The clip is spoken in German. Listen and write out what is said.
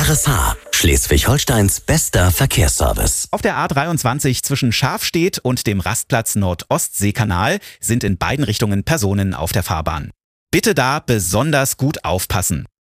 RSH, Schleswig-Holsteins bester Verkehrsservice. Auf der A23 zwischen Schafstedt und dem Rastplatz Nord-Ostsee-Kanal sind in beiden Richtungen Personen auf der Fahrbahn. Bitte da besonders gut aufpassen.